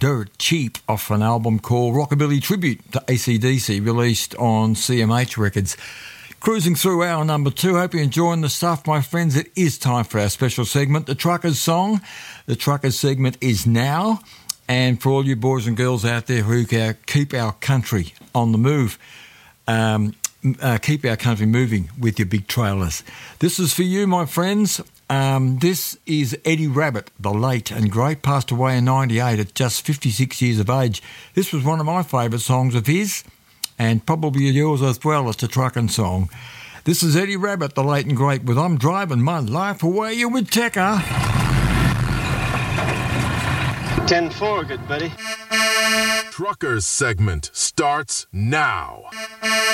Dirt Cheap off an album called Rockabilly Tribute to AC/DC, released on CMH Records. Cruising through hour number 2. Hope you're enjoying the stuff, my friends. It is time for our special segment, The Truckers Song. The Truckers segment is now. And for all you boys and girls out there who keep our country on the move, keep our country moving with your big trailers. This is for you, my friends. This is Eddie Rabbitt, the late and great, passed away in 98 at just 56 years of age. This was one of my favourite songs of his, and probably yours as well. It's a trucking song. This is Eddie Rabbitt, the late and great, with I'm Driving My Life Away, you with Tekka. 10-4, good buddy. Truckers segment starts now.